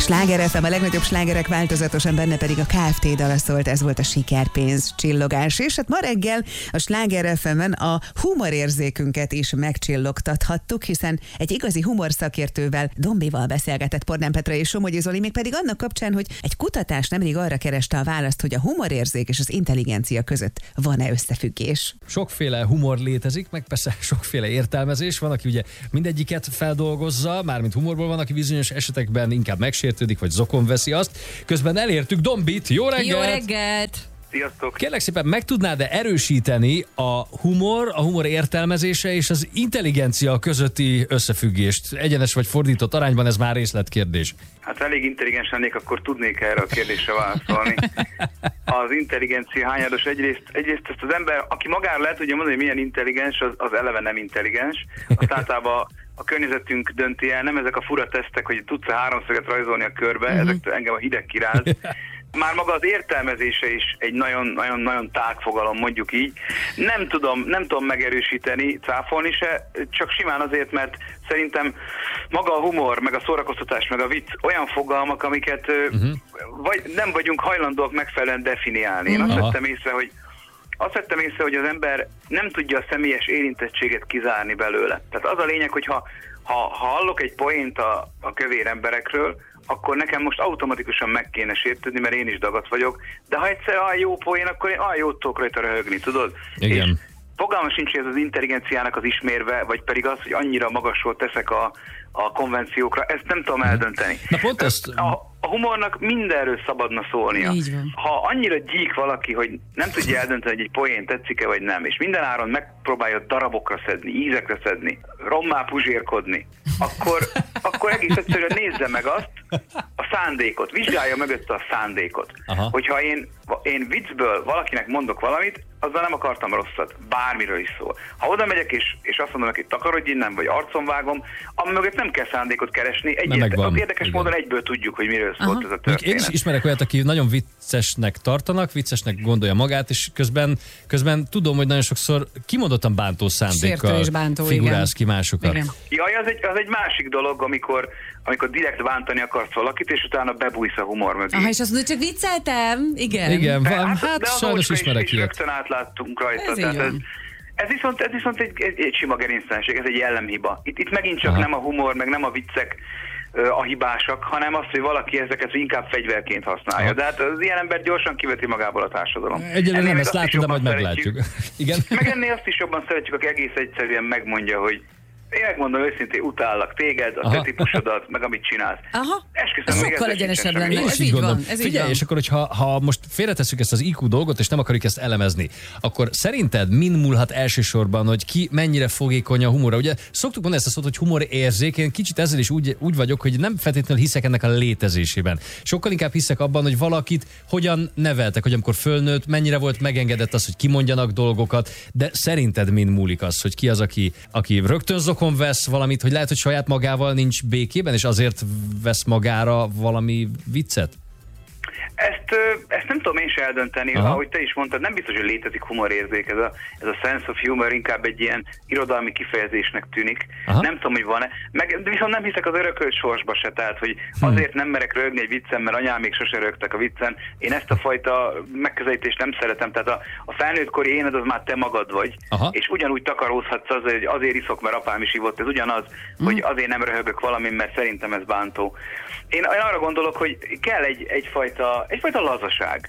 Sláger FM, a legnagyobb slágerek változatosan, benne pedig a Kft. Dala szólt, ez volt a sikerpénz csillogás. És hát ma reggel a Sláger FM-en a humorérzékünket is megcsillogtathattuk, hiszen egy igazi humorszakértővel, Dombival beszélgetett Pornán Petra és Somogyi Zoli, még pedig annak kapcsán, hogy egy kutatás nemrég arra kereste a választ, hogy a humorérzék és az intelligencia között van-e összefüggés. Sokféle humor létezik, meg persze sokféle értelmezés. Van, aki ugye mindegyiket feldolgozza, mármint humorból, van, aki bizonyos esetekben inkább megsértődik, vagy zokon veszi azt. Közben elértük Dombit. Jó reggelt! Jó reggelt! Sziasztok! Kérlek szépen, meg tudnád-e erősíteni a humor értelmezése és az intelligencia közötti összefüggést? Egyenes vagy fordított arányban, ez már részletkérdés. Hát elég intelligens lennék, akkor tudnék erre a kérdésre válaszolni. Az intelligencia hányados, egyrészt ezt az ember, aki magára lehet tudja mondani, hogy milyen intelligens, az eleve nem intelligens. Azt általában a környezetünk dönti el, nem ezek a fura tesztek, hogy tudsz-e háromszöget rajzolni a körbe, ezektől engem a hideg kiráz. Már maga az értelmezése is egy nagyon tág fogalom, mondjuk így. Nem tudom megerősíteni, cáfolni se, csak simán azért, mert szerintem maga a humor, meg a szórakoztatás, meg a vicc olyan fogalmak, amiket vagy nem vagyunk hajlandóak megfelelően definiálni. Én azt vettem észre, hogy az ember nem tudja a személyes érintettséget kizárni belőle. Tehát az a lényeg, hogy ha hallok egy poént a kövér emberekről, akkor nekem most automatikusan meg kéne sértődni, mert én is dagat vagyok, de ha egyszer jó poén, akkor én jót tudok rajta röhögni, tudod? Igen. És fogalmam sincs, hogy ez az intelligenciának az ismérve, vagy pedig az, hogy annyira magasról teszek a konvenciókra, ezt nem tudom eldönteni. Na pont ezt... A humornak mindenről szabadna szólnia. Ha annyira gyík valaki, hogy nem tudja eldönteni, hogy egy poén tetszik-e vagy nem, és mindenáron megpróbálja darabokra szedni, ízekre szedni, rommá puzsérkodni, akkor egész egyszerűen nézze meg azt, a szándékot, vizsgálja mögötte a szándékot. Aha. Hogyha én viccből valakinek mondok valamit, azzal nem akartam rosszat, bármiről is szól. Ha oda megyek és azt mondom, hogy takarodj innen, vagy arcon vágom, mögött nem kell szándéket keresni. Érdekes módon egyből tudjuk, hogy miről szólt ez a történet. Én is ismerek olyat, aki nagyon viccesnek tartanak, viccesnek gondolja magát, és közben tudom, hogy nagyon sokszor kimondottan bántó szándékkal figuráz ki másokat. Igen. Jaj, az egy másik dolog, amikor direkt bántani akarsz valakit, és utána bebújsz a humor mögé. És azt mondod, csak vicceltem? Igen. Hát sajnos ismerek ilyet. Rögtön átláttunk rajta. Ez viszont egy sima gerinctelenség, ez egy jellemhiba. Itt megint csak nem a humor, meg nem a viccek a hibásak, hanem az, hogy valaki ezeket inkább fegyverként használja. De hát az ilyen ember gyorsan kiveti magából a társadalom. Egyelőre nem ezt látom, de majd meglátjuk. Igen. Meg ennél azt is jobban szeretjük, aki egész egyszerűen megmondja, hogy én megmondom őszintén, utállak téged, a te típusodat, meg amit csinálsz. Ez sokkal egyenesebb lenne. Ez így van. Figyelj, és akkor, ha most félretesszük ezt az IQ dolgot, és nem akarjuk ezt elemezni, akkor szerinted min múlhat elsősorban, hogy ki mennyire fogékony a humorra? Ugye szoktuk mondani ezt a szót, hogy humorérzék, én kicsit ezzel is úgy vagyok, hogy nem feltétlenül hiszek ennek a létezésében. Sokkal inkább hiszek abban, hogy valakit hogyan neveltek, hogy amikor fölnőtt, mennyire volt megengedett az, hogy kimondjanak dolgokat, de szerinted min múlik az, hogy ki az, aki rögtön zokon vesz valamit, hogy lehet, hogy saját magával nincs békében, és azért vesz magára valami viccet? Ezt nem tudom én se eldönteni, ahogy te is mondtad, nem biztos, hogy létezik humorérzék, ez a sense of humor inkább egy ilyen irodalmi kifejezésnek tűnik. Nem tudom, hogy van-e. Viszont nem hiszek az örökölt sorsba se, tehát, hogy azért nem merek röhögni egy viccen, mert anyám még sose röhögtek a viccen. Én ezt a fajta megközelítést nem szeretem, tehát a felnőttkori éned az már te magad vagy, és ugyanúgy takarózhatsz hogy azért iszok, mert apám is ivott, ez ugyanaz, hogy azért nem röhögök valamin, mert szerintem ez bántó. Én arra gondolok, hogy kell egyfajta lazaság.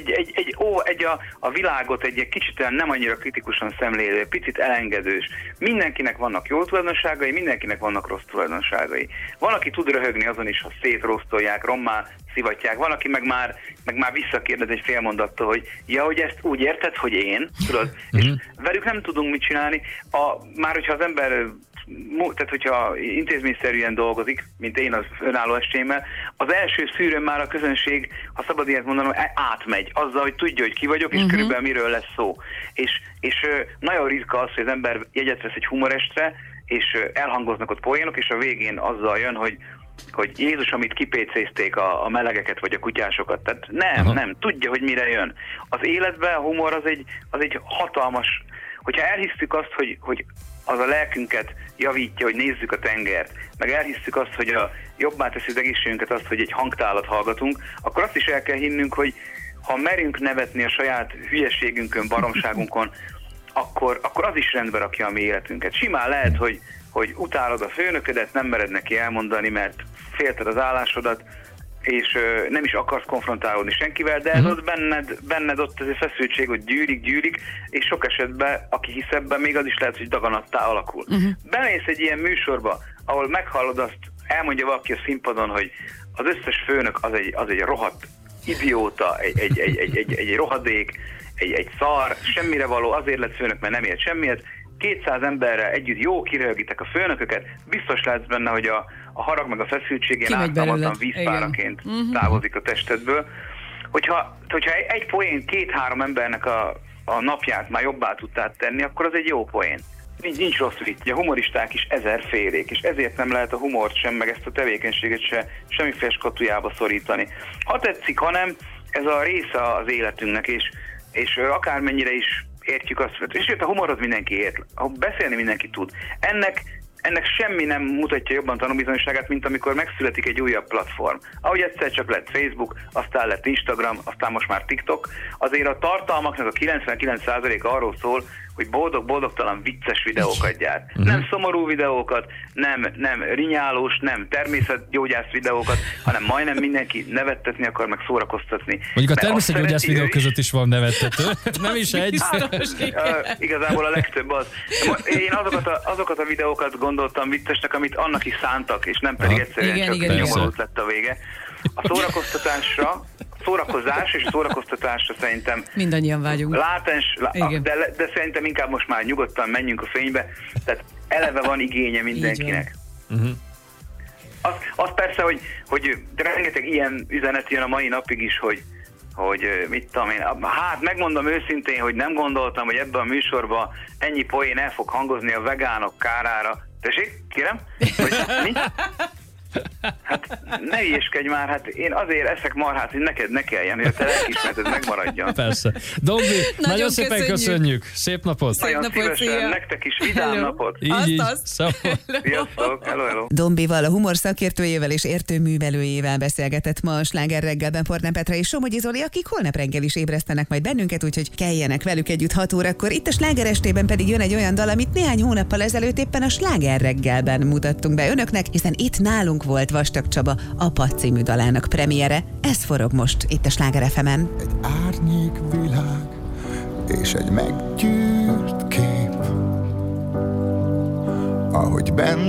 A világot egy kicsit nem annyira kritikusan szemlélő, picit elengedős. Mindenkinek vannak jó tulajdonságai, mindenkinek vannak rossz tulajdonságai. Van, aki tud röhögni azon is, ha szétrosztolják, rommá szivatják. Van, aki meg már visszakérdez egy fél mondattól, hogy hogy ezt úgy érted, hogy én, tudod? És velük nem tudunk mit csinálni. Már hogyha az ember tehát hogyha intézményszerűen dolgozik, mint én az önálló estémmel, az első szűrőn már a közönség, ha szabad ilyet mondanom, átmegy azzal, hogy tudja, hogy ki vagyok, és körülbelül miről lesz szó. És nagyon ritka az, hogy az ember jegyet vesz egy humorestre, és elhangoznak ott poénok, és a végén azzal jön, hogy Jézus, amit kipécézték a melegeket vagy a kutyásokat. Tehát nem, tudja, hogy mire jön. Az életben a humor az egy hatalmas, hogyha elhisztük azt, hogy az a lelkünket javítja, hogy nézzük a tengert, meg elhisztük azt, hogy jobbá teszi az egészségünket azt, hogy egy hangtálat hallgatunk, akkor azt is el kell hinnünk, hogy ha merünk nevetni a saját hülyeségünkön, baromságunkon, akkor az is rendbe rakja a mi életünket. Simán lehet, hogy utálod a főnöködet, nem mered neki elmondani, mert félted az állásodat, és nem is akarsz konfrontálódni senkivel, de ez az benned ott ez a feszültség, hogy gyűlik, és sok esetben, aki hisz ebben, még az is lehet, hogy daganattá alakul. Bemész egy ilyen műsorba, ahol meghallod azt, elmondja valaki a színpadon, hogy az összes főnök az egy rohadt idióta, egy rohadék, egy szar, semmire való, azért lett főnök, mert nem ért semmihez. 200 emberrel együtt jó kiröhögitek a főnököket, biztos látsz benne, hogy a harag meg a feszültségén ártalmatlan vízpáraként távozik a testedből. Hogyha egy poén 2-3 embernek a napját már jobbá tudtál tenni, akkor az egy jó poén. Nincs rossz vicc, a humoristák is ezerfélék, és ezért nem lehet a humort sem, meg ezt a tevékenységet se semmiféle skatujába szorítani. Ha tetszik, hanem ez a része az életünknek, és akármennyire is értjük azt, és a humorhoz mindenki ért, beszélni mindenki tud. Ennek semmi nem mutatja jobban tanúbizonyságát, mint amikor megszületik egy újabb platform. Ahogy egyszer csak lett Facebook, aztán lett Instagram, aztán most már TikTok, azért a tartalmaknak a 99%-a arról szól, hogy boldog-boldogtalan vicces videókat gyárt. Nem szomorú videókat, nem rinyálós, nem természetgyógyász videókat, hanem majdnem mindenki nevettetni akar, meg szórakoztatni. Mondjuk a természetgyógyász videók között is van nevettető. Nem is egy. Igazából a legtöbb az. Én azokat a videókat gondoltam viccesnek, amit annak is szántak, és nem pedig egyszerűen csak nyomorult lett a vége. A szórakozás és a szórakoztatásra szerintem mindannyian vágyunk. De szerintem inkább most már nyugodtan menjünk a fénybe, tehát eleve van igénye mindenkinek. Az persze, hogy rengeteg ilyen üzenet jön a mai napig is, hogy mit tudom én, hát megmondom őszintén, hogy nem gondoltam, hogy ebben a műsorban ennyi poén el fog hangozni a vegánok kárára. Tessék, kérem? Mi? Hát ne ilyeskedj már, hát én azért eszek marhát, hogy neked ne kelljen, hogy a te lelkiismereted megmaradjon. Persze. Dombi, nagyon szépen köszönjük. Szép napot. Nagyon szívesen, nektek is vidám napot. Így. Sziasztok, hello. Dombival, a humor szakértőjével és értőművelőjével beszélgetett ma a Sláger reggelben Fornán Petra és Somogyi Zoli, akik holnap reggel is ébresztenek majd bennünket, úgyhogy keljenek velük együtt 6 órakor. Itt a Sláger estében pedig jön egy olyan dal, amit néhány hónappal ezelőtt éppen a Sláger reggelben mutattunk be önöknek, hiszen itt nálunk volt Vastag Csaba Apa című dalának premiere. Ez forog most itt a Sláger FM-en. Egy árnyék világ és egy meggyűrt kép, ahogy benne